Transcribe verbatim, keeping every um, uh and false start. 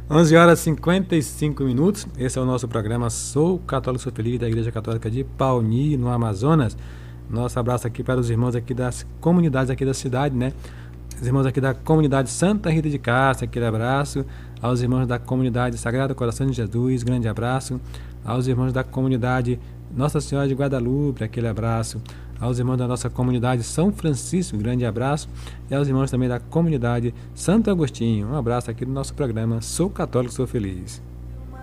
onze horas e cinquenta e cinco minutos. Esse é o nosso programa Sou Católico, Sou Feliz, da Igreja Católica de Pauni, no Amazonas. Nosso abraço aqui para os irmãos aqui das comunidades aqui da cidade, né? Os irmãos aqui da comunidade Santa Rita de Cássia, aquele abraço. Aos irmãos da comunidade Sagrado Coração de Jesus, grande abraço. Aos irmãos da comunidade Nossa Senhora de Guadalupe, aquele abraço. Aos irmãos da nossa comunidade São Francisco, grande abraço. E aos irmãos também da comunidade Santo Agostinho, um abraço aqui no nosso programa Sou Católico, Sou Feliz.